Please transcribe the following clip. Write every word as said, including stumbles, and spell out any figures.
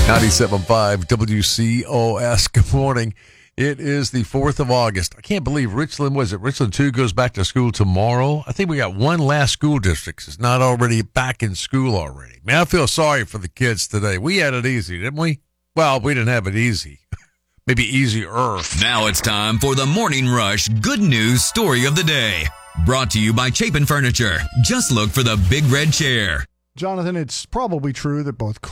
ninety-seven point five W C O S. Good morning. It is the fourth of August. I can't believe Richland, was it Richland two goes back to school tomorrow? I think we got one last school district that's not already back in school already. Man, I feel sorry for the kids today. We had it easy, didn't we? Well, we didn't have it easy. Maybe easier. Now it's time for the Morning Rush Good News Story of the Day. Brought to you by Chapin Furniture. Just look for the big red chair. Jonathan, it's probably true that both